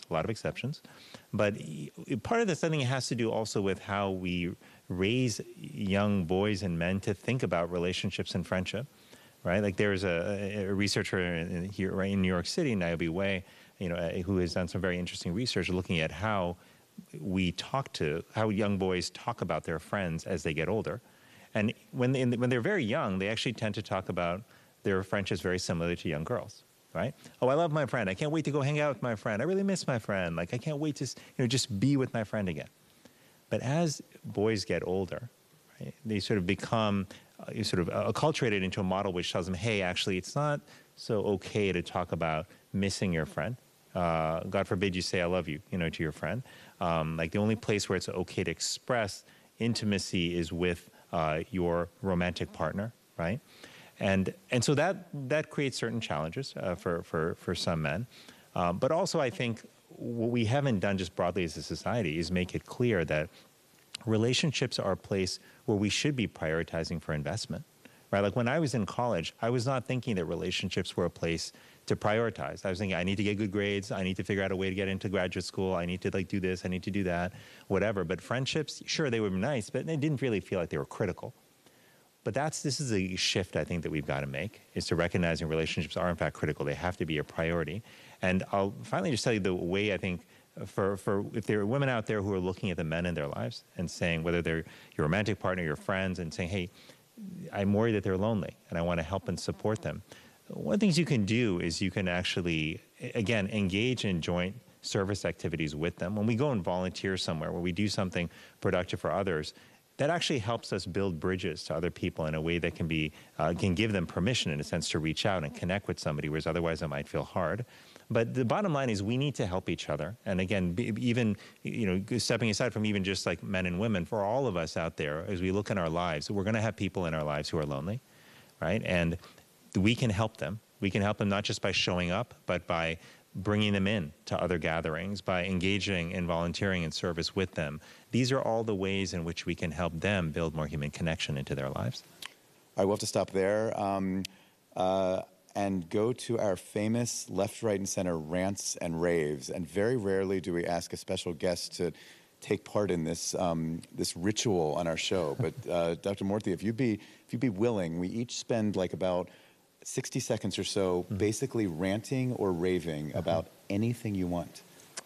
a lot of exceptions. But part of this, I think, has to do also with how we raise young boys and men to think about relationships and friendship, right? Like there's a researcher here right in New York City, Niobe Way, who has done some very interesting research looking at how how young boys talk about their friends as they get older. And when they're very young, they actually tend to talk about their friendships very similarly to young girls, right? Oh, I love my friend. I can't wait to go hang out with my friend. I really miss my friend. Like, I can't wait to just be with my friend again. But as boys get older, right, they sort of become acculturated into a model which tells them, hey, actually, it's not so okay to talk about missing your friend. God forbid you say I love you, to your friend. Like the only place where it's okay to express intimacy is with your romantic partner, right? And so that creates certain challenges for some men. But also I think what we haven't done just broadly as a society is make it clear that relationships are a place where we should be prioritizing for investment, right? Like when I was in college, I was not thinking that relationships were a place to prioritize. I was thinking, I need to get good grades. I need to figure out a way to get into graduate school. I need to do this. I need to do that, whatever. But friendships, sure, they were nice, but they didn't really feel like they were critical. But this is a shift I think that we've got to make, is to recognizing relationships are in fact critical. They have to be a priority. And I'll finally just tell you the way I think for if there are women out there who are looking at the men in their lives and saying, whether they're your romantic partner, your friends, and saying, hey, I'm worried that they're lonely and I want to help and support them. One of the things you can do is you can actually, again, engage in joint service activities with them. When we go and volunteer somewhere, where we do something productive for others, that actually helps us build bridges to other people in a way that can give them permission, in a sense, to reach out and connect with somebody, whereas otherwise it might feel hard. But the bottom line is we need to help each other. And again, even stepping aside from even just like men and women, for all of us out there, as we look in our lives, we're going to have people in our lives who are lonely, right? And we can help them. We can help them not just by showing up, but by bringing them in to other gatherings, by engaging in volunteering and service with them. These are all the ways in which we can help them build more human connection into their lives. All right, we'll have to stop there and go to our famous left, right, and center rants and raves. And very rarely do we ask a special guest to take part in this this ritual on our show. But Dr. Moorthy, if you'd be willing, we each spend like about 60 seconds or so basically ranting or raving about anything you want.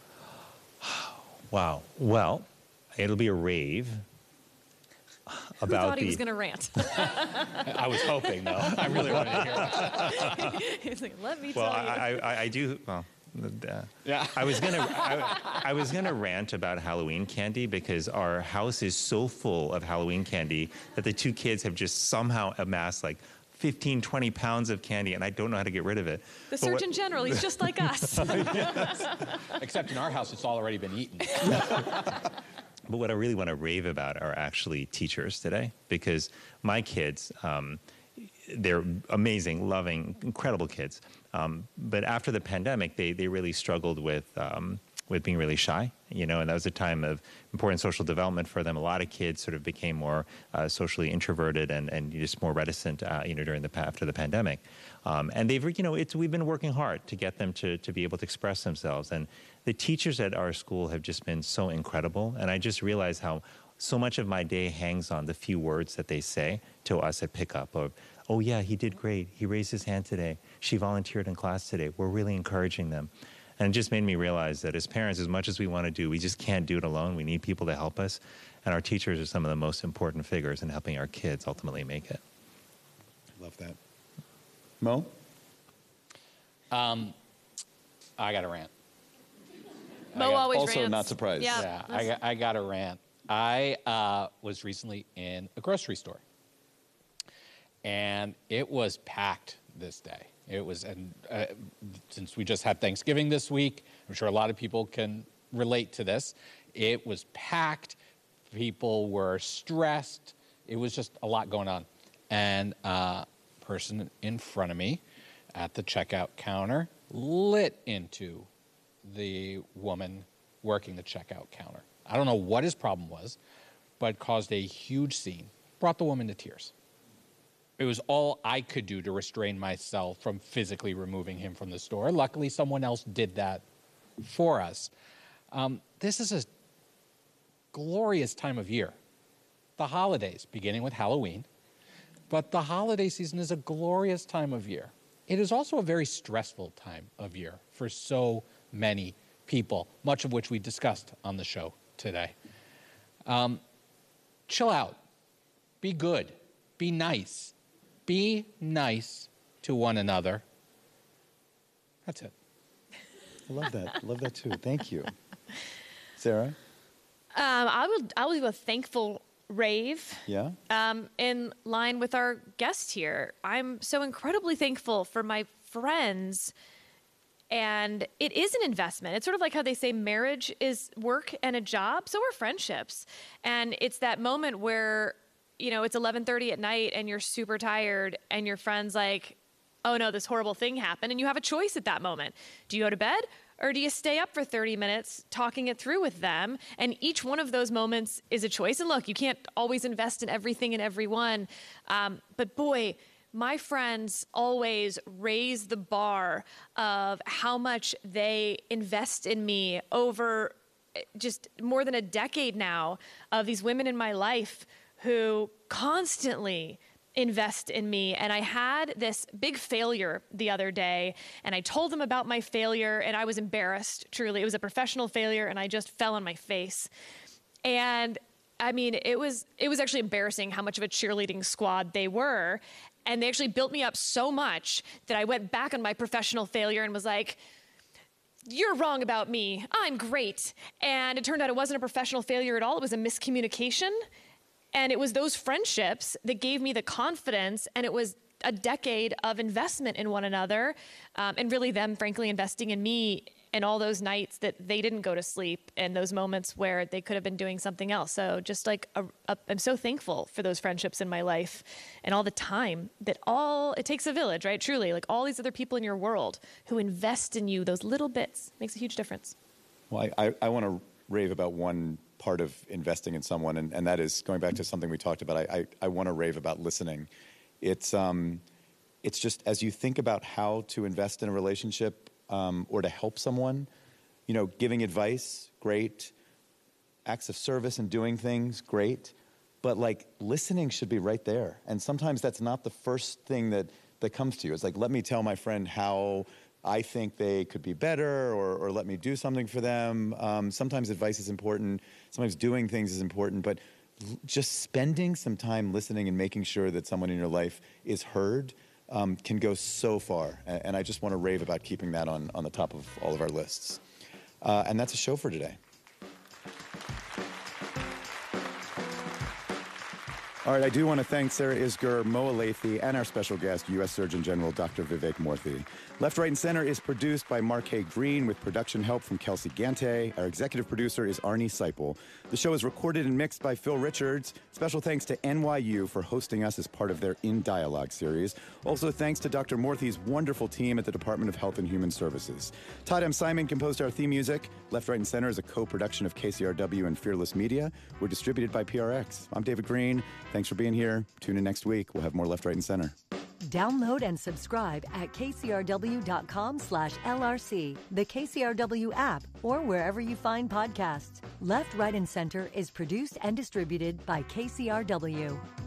Wow. Well, it'll be a rave about Who thought he was going to rant? I was hoping, though. I really wanted to hear it. He's like, let me tell you. I do. Well, yeah. I was gonna rant about Halloween candy because our house is so full of Halloween candy that the two kids have just somehow amassed like 15, 20 pounds of candy, and I don't know how to get rid of it. The Surgeon General, he's just like us. Yes. Except in our house, it's already been eaten. But what I really want to rave about are actually teachers today, because my kids, they're amazing, loving, incredible kids. But after the pandemic, they really struggled with being really shy, and that was a time of important social development for them. A lot of kids sort of became more socially introverted and just more reticent, after the pandemic. And we've been working hard to get them to be able to express themselves. And the teachers at our school have just been so incredible. And I just realized how so much of my day hangs on the few words that they say to us at pickup of, oh yeah, he did great. He raised his hand today. She volunteered in class today. We're really encouraging them. And it just made me realize that as parents, as much as we want to do, we just can't do it alone. We need people to help us. And our teachers are some of the most important figures in helping our kids ultimately make it. Love that. Mo? I got a rant. Mo always also rants. not surprised. Yeah, I got a rant. I was recently in a grocery store, and it was packed this day. It was, and since we just had Thanksgiving this week, I'm sure a lot of people can relate to this. It was packed. People were stressed. It was just a lot going on. And a person in front of me at the checkout counter lit into the woman working the checkout counter. I don't know what his problem was, but caused a huge scene, brought the woman to tears. It was all I could do to restrain myself from physically removing him from the store. Luckily, someone else did that for us. This is a glorious time of year. The holidays, beginning with Halloween, but the holiday season is a glorious time of year. It is also a very stressful time of year for so many people, much of which we discussed on the show today. Chill out. Be good. Be nice. Be nice to one another. That's it. I love that. I love that too. Thank you. Sarah? I will do a thankful rave. Yeah? In line with our guest here. I'm so incredibly thankful for my friends. And it is an investment. It's sort of like how they say marriage is work and a job. So are friendships. And it's that moment where, it's 11:30 at night and you're super tired and your friend's like, oh no, this horrible thing happened. And you have a choice at that moment. Do you go to bed? Or do you stay up for 30 minutes talking it through with them? And each one of those moments is a choice. And look, you can't always invest in everything and everyone. But boy, my friends always raise the bar of how much they invest in me over just more than a decade now of these women in my life who constantly invest in me. And I had this big failure the other day, and I told them about my failure, and I was embarrassed, truly. It was a professional failure, and I just fell on my face. And I mean, it was actually embarrassing how much of a cheerleading squad they were. And they actually built me up so much that I went back on my professional failure and was like, you're wrong about me. I'm great. And it turned out it wasn't a professional failure at all. It was a miscommunication. And it was those friendships that gave me the confidence, and it was a decade of investment in one another, and really them, frankly, investing in me and all those nights that they didn't go to sleep and those moments where they could have been doing something else. So just like I'm so thankful for those friendships in my life and all the time that it takes a village, right? Truly, like all these other people in your world who invest in you, those little bits makes a huge difference. Well, I want to rave about one part of investing in someone, and that is going back to something we talked about. I want to rave about listening. It's just as you think about how to invest in a relationship or to help someone, giving advice, great. Acts of service and doing things, great. But like listening should be right there. And sometimes that's not the first thing that comes to you. It's like, let me tell my friend how I think they could be better, or let me do something for them. Sometimes advice is important. Sometimes doing things is important. But just spending some time listening and making sure that someone in your life is heard can go so far. And I just want to rave about keeping that on the top of all of our lists. And that's a show for today. All right, I do want to thank Sarah Isgur, Moa Lathy, and our special guest, U.S. Surgeon General Dr. Vivek Murthy. Left, Right, and Center is produced by Mark Hay Green with production help from Kelsey Gante. Our executive producer is Arnie Seipel. The show is recorded and mixed by Phil Richards. Special thanks to NYU for hosting us as part of their In Dialogue series. Also, thanks to Dr. Murthy's wonderful team at the Department of Health and Human Services. Todd M. Simon composed our theme music. Left, Right, and Center is a co-production of KCRW and Fearless Media. We're distributed by PRX. I'm David Green. Thanks for being here. Tune in next week. We'll have more Left, Right, and Center. Download and subscribe at kcrw.com/LRC, the KCRW app, or wherever you find podcasts. Left, Right, and Center is produced and distributed by KCRW.